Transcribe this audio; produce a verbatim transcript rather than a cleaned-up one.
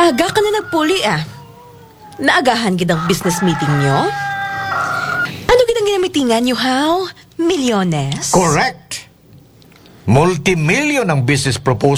Aga ka na nagpuli ah. Naagahan gid ang business meeting nyo? Ano gid ang ginamitingan nyo, how? Milyones? Correct. Multi-million ang business proposal